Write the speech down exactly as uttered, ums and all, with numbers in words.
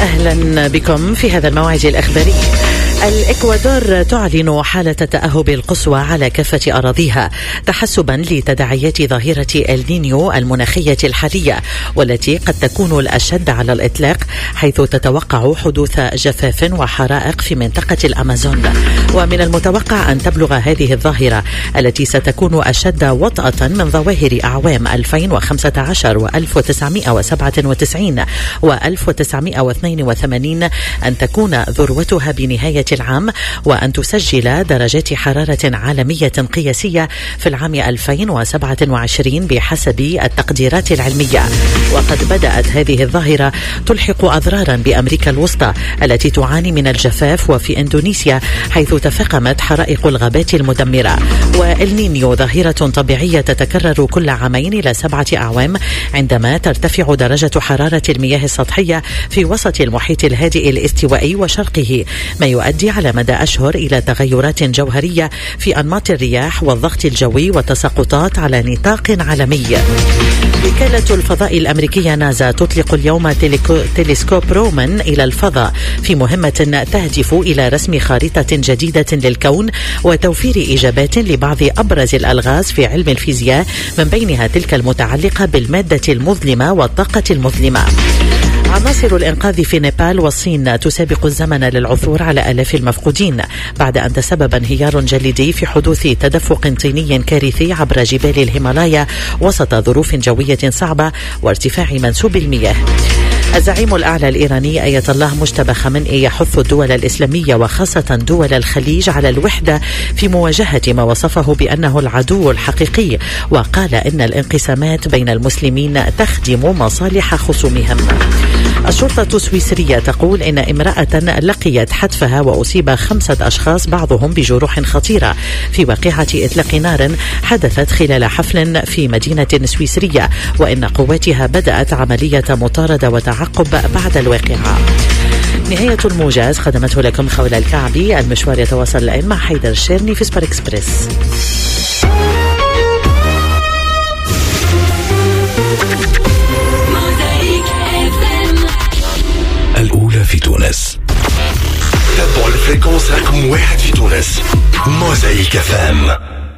أهلا بكم في هذا الموعد الأخباري. الإكوادور تعلن حالة التأهب القصوى على كافة أراضيها تحسبا لتداعيات ظاهرة النينيو المناخية الحالية، والتي قد تكون الأشد على الإطلاق، حيث تتوقع حدوث جفاف وحرائق في منطقة الأمازون. ومن المتوقع أن تبلغ هذه الظاهرة التي ستكون أشد وطأة من ظواهر أعوام ألفين وخمسة عشر وألف وتسعمائة وسبعة وتسعين وألف وتسعمائة واثنين وثمانين أن تكون ذروتها بنهاية العام، وأن تسجل درجات حرارة عالمية قياسية في العام ألفين وسبعة وعشرين بحسب التقديرات العلمية. وقد بدأت هذه الظاهرة تلحق أضرارا بأمريكا الوسطى التي تعاني من الجفاف، وفي إندونيسيا حيث تفاقمت حرائق الغابات المدمرة. والنينيو ظاهرة طبيعية تتكرر كل عامين إلى سبعة أعوام، عندما ترتفع درجة حرارة المياه السطحية في وسط المحيط الهادئ الاستوائي وشرقه، ما يؤدي على مدى أشهر إلى تغيرات جوهرية في أنماط الرياح والضغط الجوي وتساقطات على نطاق عالمي. وكالة الفضاء الأمريكية ناسا تطلق اليوم تلسكوب رومان إلى الفضاء في مهمة تهدف إلى رسم خارطة جديدة للكون وتوفير إجابات لبعض أبرز الألغاز في علم الفيزياء، من بينها تلك المتعلقة بالمادة المظلمة والطاقة المظلمة. عناصر الإنقاذ في نيبال والصين تسابق الزمن للعثور على آلاف المفقودين بعد أن تسبب انهيار جليدي في حدوث تدفق طيني كارثي عبر جبال الهيمالايا وسط ظروف جوية صعبة وارتفاع منسوب المياه. الزعيم الأعلى الإيراني آية الله مجتبى خامنئي يحث الدول الإسلامية وخاصة دول الخليج على الوحدة في مواجهة ما وصفه بأنه العدو الحقيقي، وقال إن الانقسامات بين المسلمين تخدم مصالح خصومهم. الشرطة السويسرية تقول إن امرأة لقيت حتفها وأصيب خمسة أشخاص بعضهم بجروح خطيرة في واقعة إطلاق نار حدثت خلال حفل في مدينة سويسرية، وإن قواتها بدأت عملية مطاردة وتعقب بعد الواقعة. نهاية الموجز خدمته لكم خولة الكعبي. المشوار يتواصل الآن مع حيدر الشيرني في سبار إكسبريس. الأولى في تونس. تابعوا الفريكونس رقم واحد في تونس، موزايك اف ام.